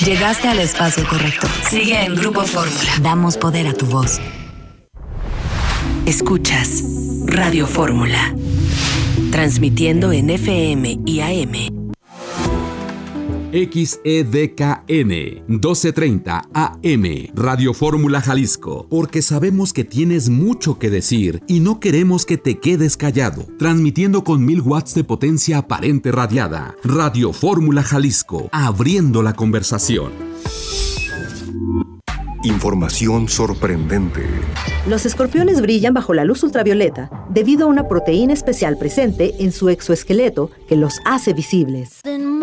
Llegaste al espacio correcto. Sigue en Grupo Fórmula. Damos poder a tu voz. Escuchas Radio Fórmula. Transmitiendo en FM y AM. XEDKN 1230 AM, Radio Fórmula Jalisco, porque sabemos que tienes mucho que decir y no queremos que te quedes callado. Transmitiendo con 1000 watts de potencia aparente radiada. Radio Fórmula Jalisco, abriendo la conversación. Información sorprendente. Los escorpiones brillan bajo la luz ultravioleta debido a una proteína especial presente en su exoesqueleto que los hace visibles.